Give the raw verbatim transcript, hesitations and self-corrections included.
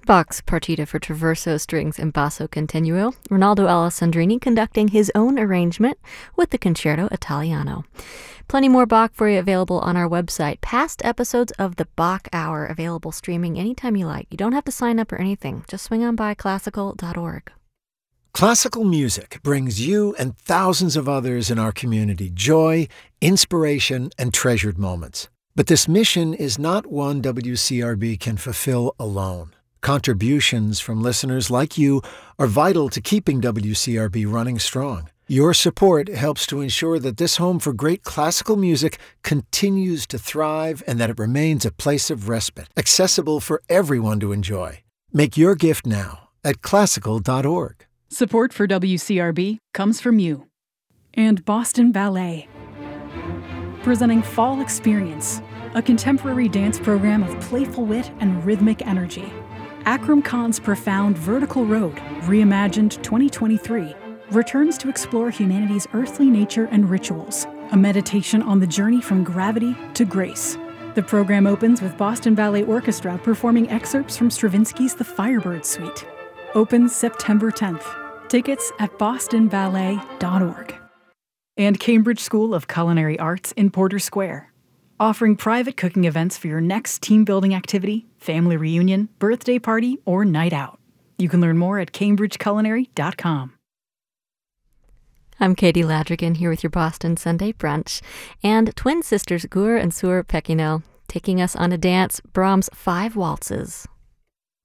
Bach's Partita for Traverso Strings and Basso Continuo, Ronaldo Alessandrini conducting his own arrangement with the Concerto Italiano. Plenty more Bach for you available on our website. Past episodes of the Bach Hour available streaming anytime you like. You don't have to sign up or anything. Just swing on by classical dot org. Classical music brings you and thousands of others in our community joy, inspiration, and treasured moments. But this mission is not one W C R B can fulfill alone. Contributions from listeners like you are vital to keeping W C R B running strong. Your support helps to ensure that this home for great classical music continues to thrive and that it remains a place of respite, accessible for everyone to enjoy. Make your gift now at classical dot org. Support for W C R B comes from you and Boston Ballet. Presenting Fall Experience, a contemporary dance program of playful wit and rhythmic energy. Akram Khan's profound Vertical Road, reimagined twenty twenty-three, returns to explore humanity's earthly nature and rituals, a meditation on the journey from gravity to grace. The program opens with Boston Ballet Orchestra performing excerpts from Stravinsky's The Firebird Suite. Opens September tenth. Tickets at boston ballet dot org. And Cambridge School of Culinary Arts in Porter Square, offering private cooking events for your next team-building activity, family reunion, birthday party, or night out. You can learn more at cambridge culinary dot com. I'm Katie Ladrigan here with your Boston Sunday Brunch, and twin sisters Gur and Sur Pekino taking us on a dance, Brahms' Five Waltzes.